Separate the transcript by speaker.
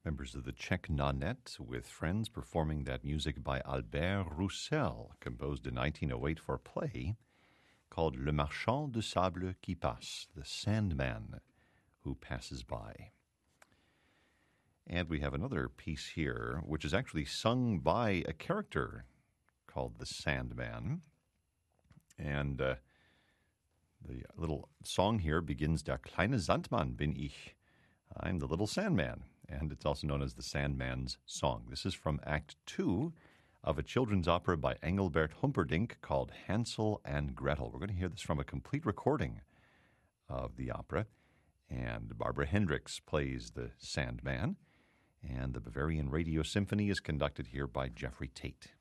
Speaker 1: Members of the Czech Nanette with friends performing that music by Albert Roussel, composed in 1908 for a play called Le Marchand de Sable qui passe, the Sandman who passes by. And we have another piece here, which is actually sung by a character called the Sandman. And the little song here begins, Der kleine Sandmann bin ich. I'm the little Sandman. And it's also known as the Sandman's Song. This is from Act 2 of a children's opera by Engelbert Humperdinck called Hansel and Gretel. We're going to hear this from a complete recording of the opera. And Barbara Hendricks plays the Sandman. And the Bavarian Radio Symphony is conducted here by Jeffrey Tate.